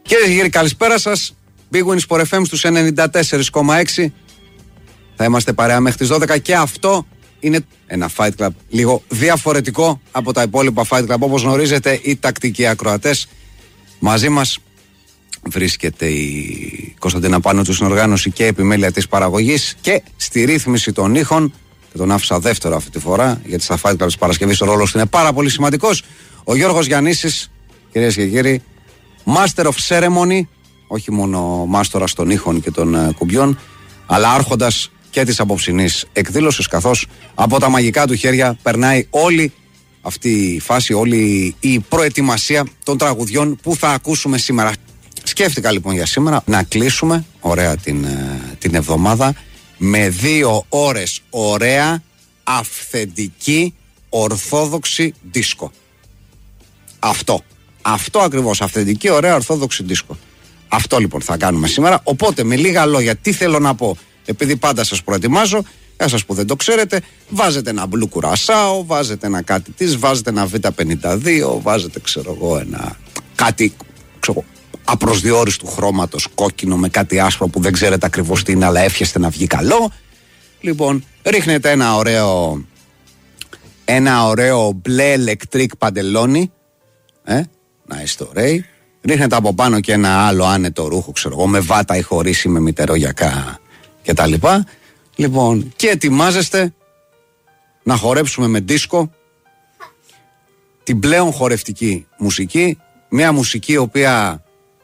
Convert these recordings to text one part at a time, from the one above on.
Κυρίες και κύριοι, καλησπέρα σας. Big Win Sport FM στους 94,6. Θα είμαστε παρέα μέχρι τις 12 και αυτό είναι ένα Fight Club λίγο διαφορετικό από τα υπόλοιπα Fight Club. Όπως γνωρίζετε, οι τακτικοί ακροατές, μαζί μας βρίσκεται η Κωνσταντίνα Πάνωτσου στην οργάνωση και επιμέλεια της παραγωγής και στη ρύθμιση των ήχων. Και τον άφησα δεύτερο αυτή τη φορά, γιατί στα Fight Club της Παρασκευής ο ρόλος είναι πάρα πολύ σημαντικός. Ο Γιώργος Γιαννίσης, κυρίες και κύριοι, Master of Ceremony, όχι μόνο μάστορας των ήχων και των κουμπιών, αλλά άρχοντας και της απόψινής εκδήλωσης, καθώς από τα μαγικά του χέρια περνάει όλη αυτή η φάση, όλη η προετοιμασία των τραγουδιών που θα ακούσουμε σήμερα. Σκέφτηκα λοιπόν για σήμερα να κλείσουμε ωραία την εβδομάδα με 2 ώρες ωραία, αυθεντική, ορθόδοξη δίσκο. Αυτό ακριβώς, αυθεντική, ωραία, ορθόδοξη δίσκο. Αυτό λοιπόν θα κάνουμε σήμερα. Οπότε με λίγα λόγια, τι θέλω να πω, επειδή πάντα σας προετοιμάζω, για σας που δεν το ξέρετε, βάζετε ένα μπλου κουρασάο, βάζετε ένα κάτι της, βάζετε ένα Β52, βάζετε ένα κάτι απροσδιόριστου χρώματος κόκκινο με κάτι άσπρο που δεν ξέρετε ακριβώς τι είναι, αλλά εύχεστε να βγει καλό. Λοιπόν, ρίχνετε ένα ωραίο μπλε ηλεκτρικ παντελόνι, να είστε ωραίοι. Ρίχνετε από πάνω και ένα άλλο άνετο ρούχο, με βάτα ή χωρίς ή με μητερογιακά κτλ. Λοιπόν, και ετοιμάζεστε να χορέψουμε με δίσκο την πλέον χορευτική μουσική. Μια μουσική η οποία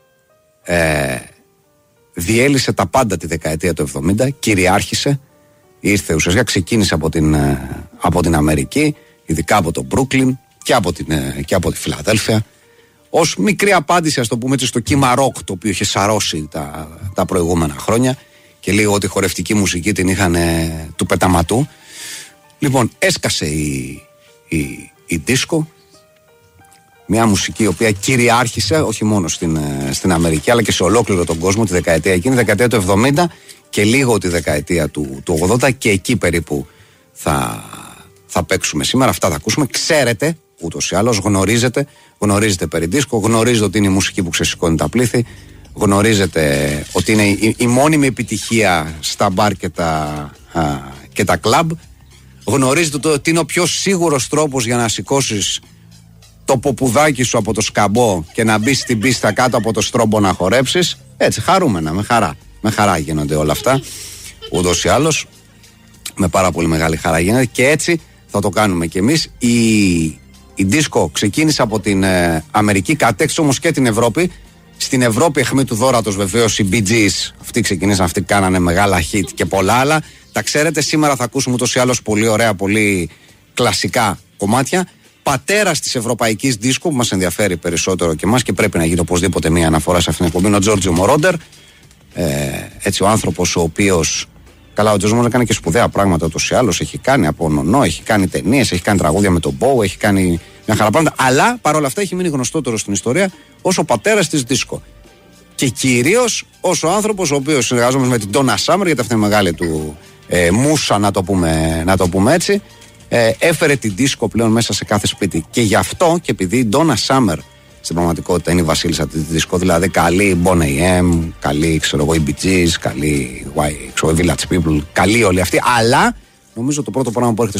διέλυσε τα πάντα τη δεκαετία του 70, κυριάρχησε, ήρθε ουσιαστικά, ξεκίνησε από την Αμερική, ειδικά από το Μπρούκλιν και από τη Φιλαδέλφια, ως μικρή απάντηση, ας το πούμε έτσι, στο κύμα ροκ το οποίο είχε σαρώσει τα προηγούμενα χρόνια και λίγο ότι η χορευτική μουσική την είχαν του πεταματού. Λοιπόν, έσκασε η δίσκο, μια μουσική η οποία κυριάρχησε όχι μόνο στην Αμερική αλλά και σε ολόκληρο τον κόσμο τη δεκαετία εκείνη, τη δεκαετία του 70 και λίγο τη δεκαετία του 80, και εκεί περίπου θα παίξουμε σήμερα. Αυτά θα ακούσουμε. Ξέρετε ούτως ή άλλως, γνωρίζετε περί δίσκο, γνωρίζετε ότι είναι η μουσική που ξεσηκώνει τα πλήθη, γνωρίζετε ότι είναι η μόνιμη επιτυχία στα μπαρ και τα κλαμπ, γνωρίζετε ότι είναι ο πιο σίγουρος τρόπος για να σηκώσεις το ποπουδάκι σου από το σκαμπό και να μπεις στην πίστα κάτω από το στρόμπο να χορέψεις. Έτσι, χαρούμενα, με χαρά γίνονται όλα αυτά, ούτως ή άλλως, με πάρα πολύ μεγάλη χαρά γίνεται, και έτσι θα το κάνουμε κι εμείς. Η δίσκο ξεκίνησε από την Αμερική, κατέξυσε όμως και την Ευρώπη. Στην Ευρώπη, αιχμή του δώρατος βεβαίως, οι Bee Gees, αυτοί ξεκινήσαν, αυτοί κάνανε μεγάλα hit και πολλά άλλα. Τα ξέρετε, σήμερα θα ακούσουμε ούτως ή άλλως πολύ ωραία, πολύ κλασικά κομμάτια. Πατέρας της ευρωπαϊκής δίσκο, που μας ενδιαφέρει περισσότερο και εμάς και πρέπει να γίνει οπωσδήποτε μια αναφορά σε αυτήν την εκπομπή, είναι ο Τζόρτζιο Μορόντερ. Έτσι, ο άνθρωπος ο οποίος, καλά, ο Τζόρτζιο έκανε και σπουδαία πράγματα ούτως ή άλλως. Έχει κάνει από νονό, έχει κάνει ταινίες, έχει κάνει τραγούδια με τον Bow, έχει κάνει μια χαρά πράγματα. Αλλά παρόλα αυτά έχει μείνει γνωστότερο στην ιστορία ως ο πατέρας της δίσκο. Και κυρίως ως ο άνθρωπος ο οποίος, συνεργαζόμενος με την Donna Summer, γιατί αυτή είναι μεγάλη του μούσα, να το πούμε έτσι, έφερε την δίσκο πλέον μέσα σε κάθε σπίτι. Και γι' αυτό, και επειδή η Donna Summer στην πραγματικότητα είναι η βασίλισσα της δίσκο, δηλαδή καλή Boney M, καλή οι Bee Gees, καλή Village People, καλή όλοι αυτοί, αλλά νομίζω το πρώτο πράγμα που έρχεται